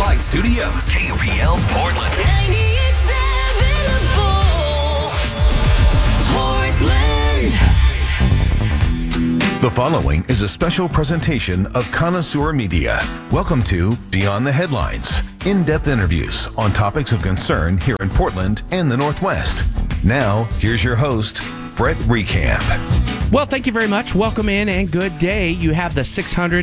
Headline Studios, KOPL Portland. 98.7 The Bull, Portland. The following is a special presentation of Connoisseur Media. Welcome to Beyond the Headlines, in-depth interviews on topics of concern here in Portland and the Northwest. Now, here's your host, Brett Recamp. Well, thank you very much. Welcome in and good day. You have the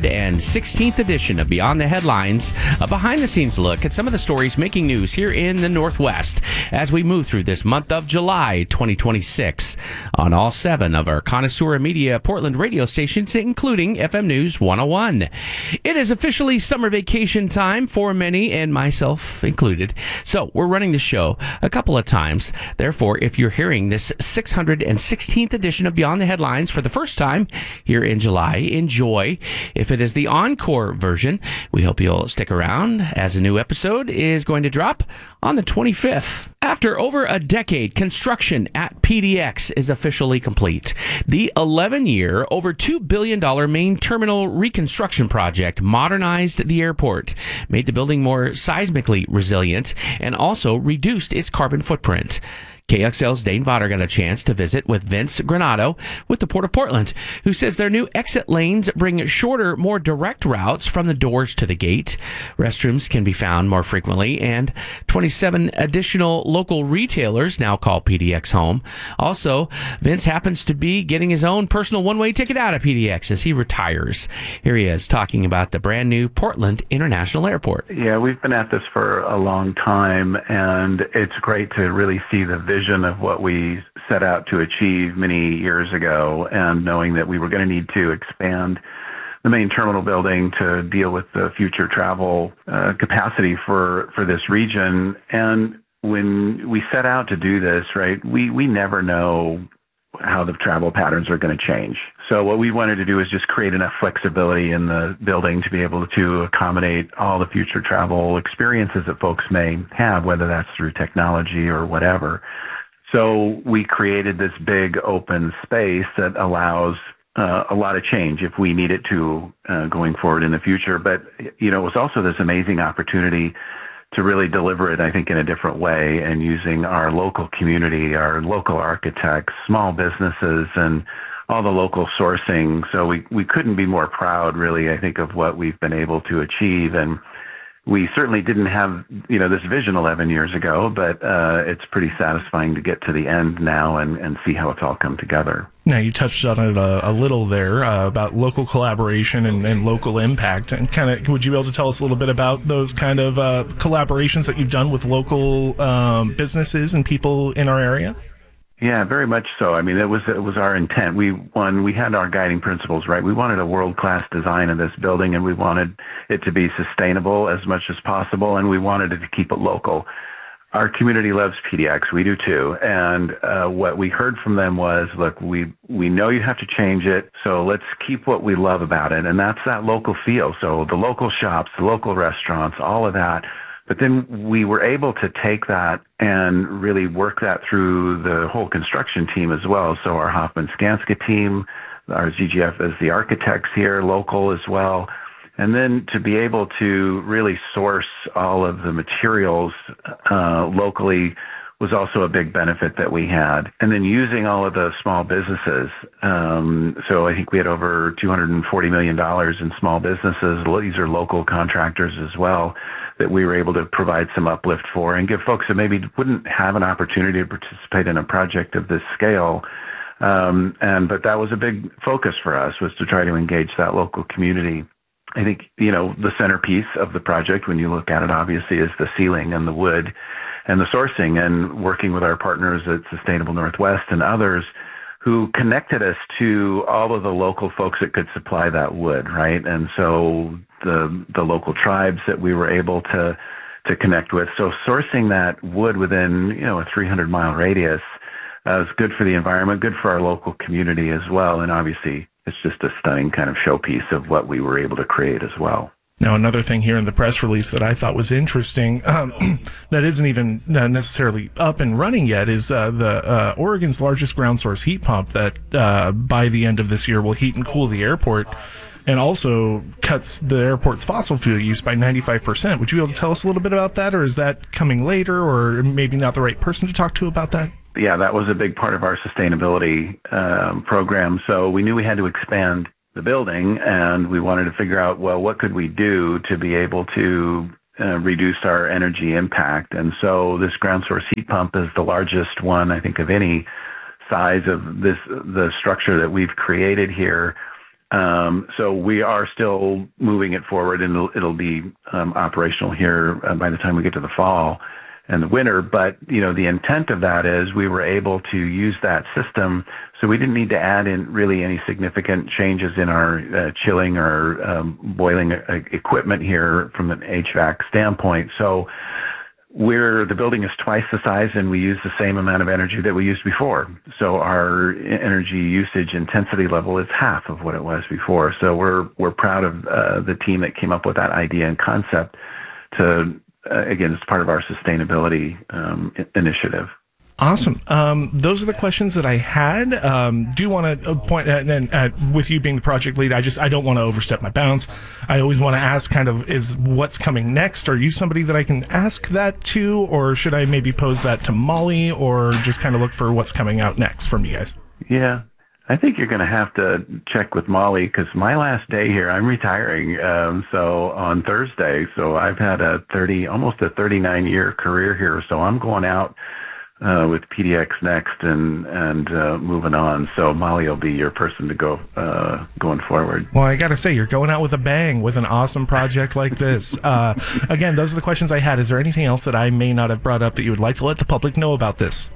616th edition of Beyond the Headlines, a behind-the-scenes look at some of the stories making news here in the Northwest as we move through this month of July 2026 on all 7 of our Connoisseur Media Portland radio stations, including FM News 101. It is officially summer vacation time for many, and myself included. So we're running the show a couple of times. Therefore, if you're hearing this 616th edition of Beyond the Headlines for the first time here in July, enjoy. If it is the encore version, we hope you'll stick around as a new episode is going to drop on the 25th. After over a decade, construction at PDX is officially complete. The 11-year, over $2 billion main terminal reconstruction project modernized the airport, made the building more seismically resilient, and also reduced its carbon footprint. KXL's Dane Vodder got a chance to visit with Vince Granato with the Port of Portland, who says their new exit lanes bring shorter, more direct routes from the doors to the gate. Restrooms can be found more frequently, and 27 additional local retailers now call PDX home. Also, Vince happens to be getting his own personal one-way ticket out of PDX as he retires. Here he is talking about the brand new Portland International Airport. Yeah, we've been at this for a long time, and it's great to really see the vision of what we set out to achieve many years ago, and knowing that we were going to need to expand the main terminal building to deal with the future travel capacity for this region. And when we set out to do this, right, we never know how the travel patterns are going to change. So what we wanted to do is just create enough flexibility in the building to be able to accommodate all the future travel experiences that folks may have, whether that's through technology or whatever. So we created this big open space that allows a lot of change if we need it to going forward in the future. But, you know, it was also this amazing opportunity to really deliver it, I think, in a different way, and using our local community, our local architects, small businesses, and all the local sourcing. So we couldn't be more proud, really, I think, of what we've been able to achieve. And we certainly didn't have, you know, this vision 11 years ago, but it's pretty satisfying to get to the end now and see how it's all come together. Now, you touched on it a little there about local collaboration and local impact. And kind of, would you be able to tell us a little bit about those kind of collaborations that you've done with local businesses and people in our area? Yeah, very much so. I mean, it was our intent. We had our guiding principles, right? We wanted a world-class design of this building, and we wanted it to be sustainable as much as possible, and we wanted it to keep it local. Our community loves PDX. We do too. And what we heard from them was, look, we know you have to change it, so let's keep what we love about it, and that's that local feel. So the local shops, the local restaurants, all of that. But then we were able to take that and really work that through the whole construction team as well. So our Hoffman Skanska team, our ZGF as the architects here, local as well. And then to be able to really source all of the materials locally was also a big benefit that we had. And then using all of the small businesses. So I think we had over $240 million in small businesses. These are local contractors as well that we were able to provide some uplift for and give folks that maybe wouldn't have an opportunity to participate in a project of this scale. But that was a big focus for us, was to try to engage that local community. I think, you know, the centerpiece of the project, when you look at it, obviously, is the ceiling and the wood and the sourcing, and working with our partners at Sustainable Northwest and others who connected us to all of the local folks that could supply that wood, right? And so the local tribes that we were able to connect with. So sourcing that wood within, you know, a 300-mile radius is good for the environment, good for our local community as well. And obviously, it's just a stunning kind of showpiece of what we were able to create as well. Now, another thing here in the press release that I thought was interesting, that isn't even necessarily up and running yet, is the Oregon's largest ground source heat pump that by the end of this year will heat and cool the airport. and also cuts the airport's fossil fuel use by 95%. Would you be able to tell us a little bit about that, or is that coming later, or maybe not the right person to talk to about that? Yeah, that was a big part of our sustainability program. So we knew we had to expand the building, and we wanted to figure out, well, what could we do to be able to reduce our energy impact? And so this ground source heat pump is the largest one, I think, of any size of the structure that we've created here. So we are still moving it forward, and it'll be operational here by the time we get to the fall and the winter. But, the intent of that is we were able to use that system, so we didn't need to add in really any significant changes in our chilling or boiling equipment here from an HVAC standpoint. So the building is twice the size, and we use the same amount of energy that we used before. So our energy usage intensity level is half of what it was before. So we're proud of the team that came up with that idea and concept to, again, it's part of our sustainability initiative. Awesome. Those are the questions that I had. Do want to point and with you being the project lead, I don't want to overstep my bounds. I always want to ask is what's coming next? Are you somebody that I can ask that to, or should I maybe pose that to Molly, or just kind of look for what's coming out next from you guys? Yeah, I think you're going to have to check with Molly, because my last day here, I'm retiring. So on Thursday, so I've had almost a 39-year career here. So I'm going out with PDX next and moving on. So Molly will be your person to go going forward. Well, I got to say, you're going out with a bang with an awesome project like this. Again, those are the questions I had. Is there anything else that I may not have brought up that you would like to let the public know about this?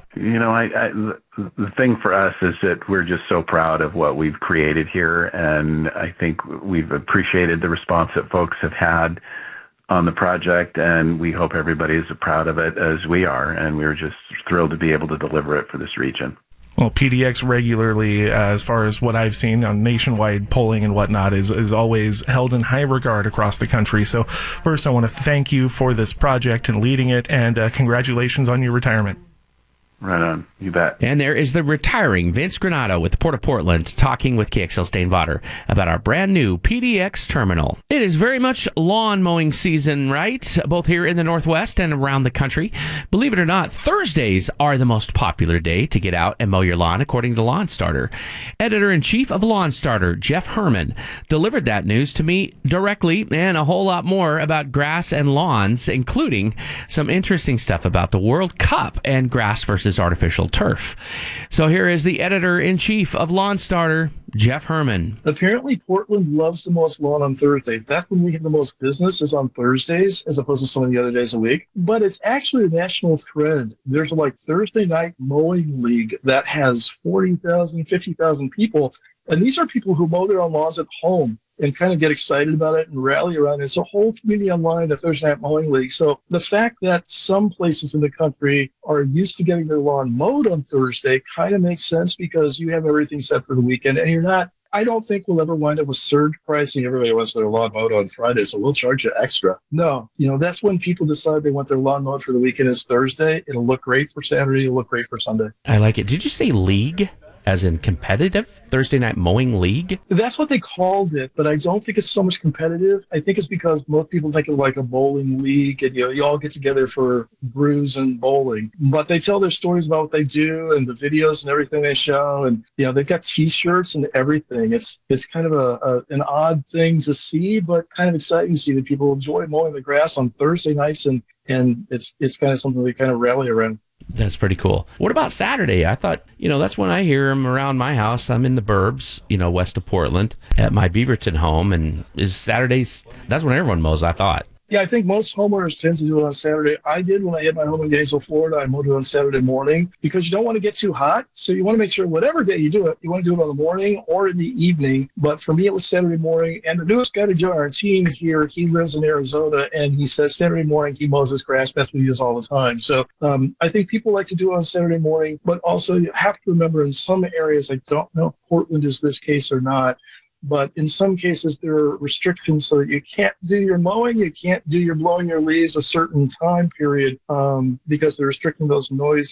The thing for us is that we're just so proud of what we've created here, and I think we've appreciated the response that folks have had on the project, and we hope everybody is as proud of it as we are, and we're just thrilled to be able to deliver it for this region. Well, PDX regularly, as far as what I've seen on nationwide polling and whatnot, is always held in high regard across the country. So first, I want to thank you for this project and leading it, and congratulations on your retirement. Right on. You bet. And there is the retiring Vince Granato with the Port of Portland talking with KXL Steenvater about our brand new PDX terminal. It is very much lawn mowing season, right? Both here in the Northwest and around the country. Believe it or not, Thursdays are the most popular day to get out and mow your lawn, according to Lawn Starter. Editor-in-chief of Lawn Starter, Jeff Herman, delivered that news to me directly, and a whole lot more about grass and lawns, including some interesting stuff about the World Cup and grass versus artificial turf. So here is the editor-in-chief of Lawn Starter, Jeff Herman. Apparently, Portland loves the most lawn on Thursdays. That's when we have the most business, is on Thursdays, as opposed to some of the other days a week. But it's actually a national trend. There's a Thursday night mowing league that has 40,000, 50,000 people. And these are people who mow their own lawns at home and kind of get excited about it and rally around it. It's a whole community online, the Thursday Night Mowing League. So the fact that some places in the country are used to getting their lawn mowed on Thursday kind of makes sense, because you have everything set for the weekend, and I don't think we'll ever wind up with surge pricing. Everybody wants their lawn mowed on Friday, so we'll charge you extra. No, that's when people decide they want their lawn mowed for the weekend is Thursday. It'll look great for Saturday. It'll look great for Sunday. I like it. Did you say league? As in competitive Thursday Night Mowing League? That's what they called it, but I don't think it's so much competitive. I think it's because most people think of like a bowling league, and you all get together for brews and bowling. But they tell their stories about what they do and the videos and everything they show, and they've got T-shirts and everything. It's kind of an odd thing to see, but kind of exciting to see that people enjoy mowing the grass on Thursday nights, and it's kind of something they kind of rally around. That's pretty cool. What about Saturday? I thought, that's when I hear them around my house. I'm in the burbs, west of Portland at my Beaverton home. And is Saturdays, that's when everyone mows, I thought. Yeah, I think most homeowners tend to do it on Saturday. I did when I had my home in Gainesville, Florida. I mowed it on Saturday morning because you don't want to get too hot. So you want to make sure whatever day you do it, you want to do it on the morning or in the evening. But for me, it was Saturday morning. And the newest guy to join our team here, he lives in Arizona, and he says Saturday morning he mows his grass. That's what he does all the time. So I think people like to do it on Saturday morning. But also you have to remember, in some areas, I don't know if Portland is this case or not, but in some cases, there are restrictions so that you can't do your mowing, you can't do your blowing your leaves a certain time period because they're restricting those noisy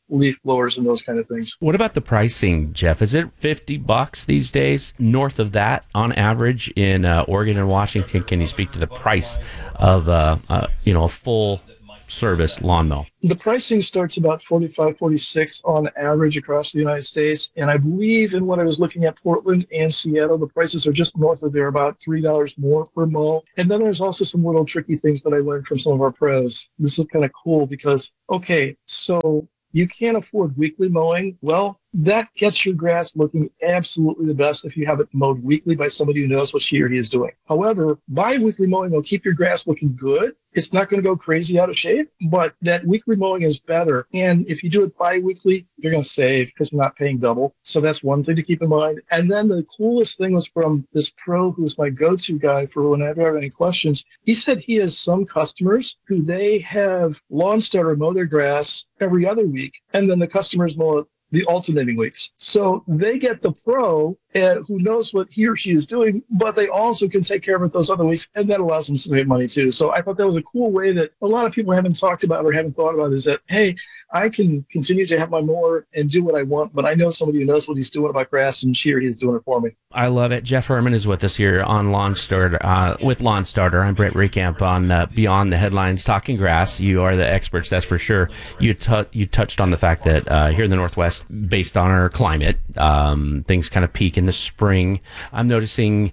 leaf blowers and those kind of things. What about the pricing, Jeff? Is it $50 these days? North of that, on average, in Oregon and Washington, can you speak to the price of a full service lawnmower? The pricing starts about 45, 46 on average across the United States. And I believe in what I was looking at Portland and Seattle, the prices are just north of there, about $3 more per mow. And then there's also some little tricky things that I learned from some of our pros. This is kind of cool because, okay, so you can't afford weekly mowing. Well, that gets your grass looking absolutely the best if you have it mowed weekly by somebody who knows what she or he is doing. However, bi-weekly mowing will keep your grass looking good. It's not going to go crazy out of shape, but that weekly mowing is better. And if you do it bi-weekly, you're going to save because you're not paying double. So that's one thing to keep in mind. And then the coolest thing was from this pro who's my go-to guy for whenever I have any questions. He said he has some customers who they have lawn starter mow their grass every other week, and then the customers mow it the alternating weeks. So they get the pro who knows what he or she is doing, but they also can take care of it those other weeks, and that allows them to save money too. So I thought that was a cool way that a lot of people haven't talked about or haven't thought about, is that, hey, I can continue to have my mower and do what I want, but I know somebody who knows what he's doing about grass, and she or he is doing it for me. I love it. Jeff Herman is with us here on Lawn Starter, with Lawn Starter. I'm Brent Recamp on Beyond the Headlines, talking grass. You are the experts, that's for sure. You touched on the fact that here in the Northwest, based on our climate, things kind of peak in the spring. I'm noticing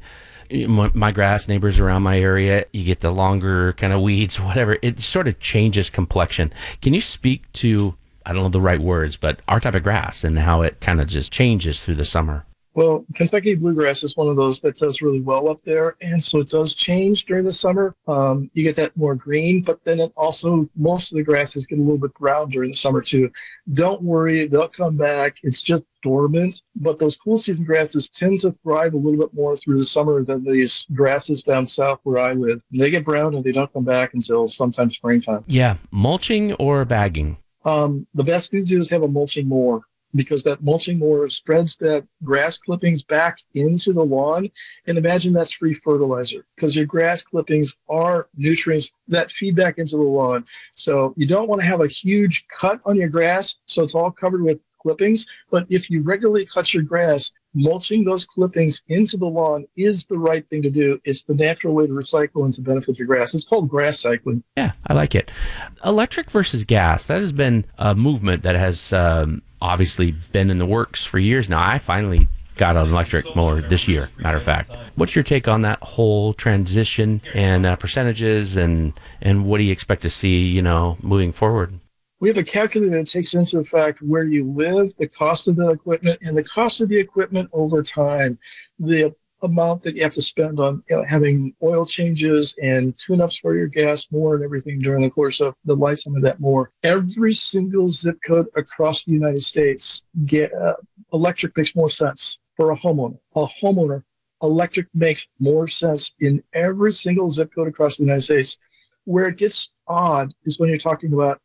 my grass neighbors around my area, you get the longer kind of weeds, whatever. It sort of changes complexion. Can you speak to, I don't know the right words, but our type of grass and how it kind of just changes through the summer? Well, Kentucky bluegrass is one of those that does really well up there, and so it does change during the summer. You get that more green, but then it also, most of the grasses get a little bit brown during the summer too. Don't worry, they'll come back. It's just dormant, but those cool season grasses tend to thrive a little bit more through the summer than these grasses down south where I live. They get brown and they don't come back until sometime springtime. Yeah, mulching or bagging? The best thing to do is have a mulching mower, because that mulching mower spreads that grass clippings back into the lawn. And imagine that's free fertilizer, because your grass clippings are nutrients that feed back into the lawn. So you don't want to have a huge cut on your grass, so it's all covered with clippings. But if you regularly cut your grass, mulching those clippings into the lawn is the right thing to do. It's the natural way to recycle and to benefit your grass. It's called grass cycling. Yeah, I like it. Electric versus gas, that has been a movement that has obviously been in the works for years now. I finally got an electric mower this year, matter of fact. What's your take on that whole transition and percentages, and what do you expect to see, moving forward? We have a calculator that takes into the fact where you live, the cost of the equipment, and the cost of the equipment over time. The amount that you have to spend on having oil changes and tune-ups for your gas mower and everything during the course of the lifetime of that mower. Every single zip code across the United States, electric makes more sense for a homeowner. A homeowner, electric makes more sense in every single zip code across the United States. Where it gets odd is when you're talking about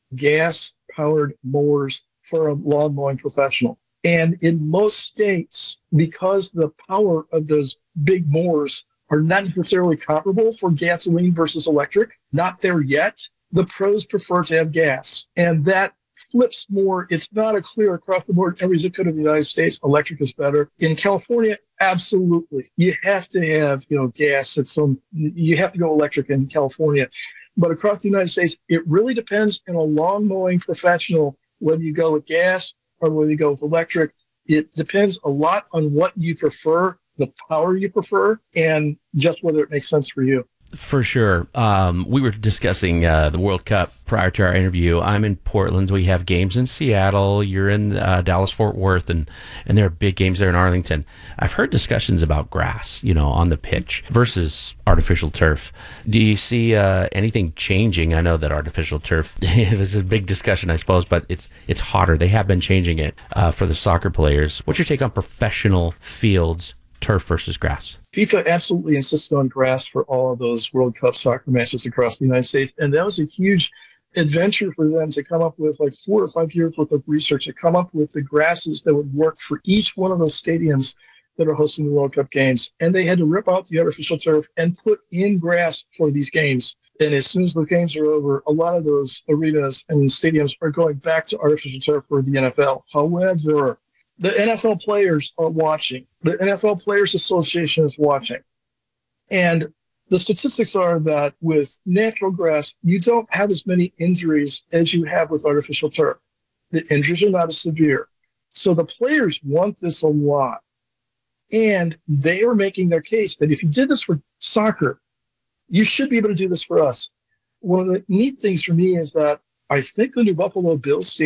gas-powered mowers for a lawn mowing professional. And in most states, because the power of those big mowers are not necessarily comparable for gasoline versus electric, not there yet, the pros prefer to have gas. And that flips more. It's not a clear across the board, every zip code of the United States, electric is better. In California, absolutely. You have to have, gas. You have to go electric in California. But across the United States, it really depends on a lawn mowing professional whether you go with gas or whether you go with electric. It depends a lot on what you prefer, the power you prefer, and just whether it makes sense for you. For sure. We were discussing the World Cup prior to our interview. I'm in Portland. We have games in Seattle. You're in Dallas-Fort Worth, and there are big games there in Arlington. I've heard discussions about grass, on the pitch versus artificial turf. Do you see anything changing? I know that artificial turf is a big discussion, I suppose, but it's hotter. They have been changing it for the soccer players. What's your take on professional fields, turf versus grass? FIFA absolutely insisted on grass for all of those World Cup soccer matches across the United States. And that was a huge adventure for them to come up with, like 4 or 5 years worth of research, to come up with the grasses that would work for each one of those stadiums that are hosting the World Cup games. And they had to rip out the artificial turf and put in grass for these games. And as soon as the games are over, a lot of those arenas and stadiums are going back to artificial turf for the NFL. However, the NFL players are watching. The NFL Players Association is watching. And the statistics are that with natural grass, you don't have as many injuries as you have with artificial turf. The injuries are not as severe. So the players want this a lot. And they are making their case that if you did this for soccer, you should be able to do this for us. One of the neat things for me is that I think the New Buffalo Bills